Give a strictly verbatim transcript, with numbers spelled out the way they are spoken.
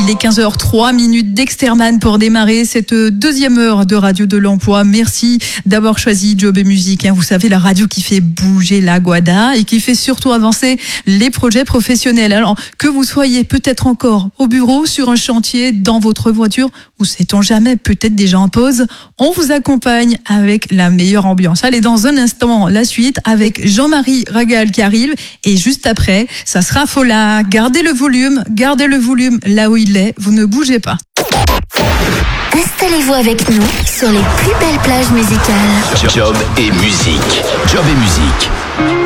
Il est quinze heures trois minutes d'Exterman pour démarrer cette deuxième heure de Radio de l'Emploi. Merci d'avoir choisi Job et Musique. Vous savez, la radio qui fait bouger la Guada et qui fait surtout avancer les projets professionnels. Alors, que vous soyez peut-être encore au bureau, sur un chantier, dans votre voiture, ou sait-on jamais, peut-être déjà en pause, on vous accompagne avec la meilleure ambiance. Allez, dans un instant, la suite avec Jean-Marie Ragal qui arrive. Et juste après, ça sera Fola. Gardez le volume, gardez le volume là où il est. Vous ne bougez pas. Installez-vous avec nous sur les plus belles plages musicales. Job et musique. Job et musique.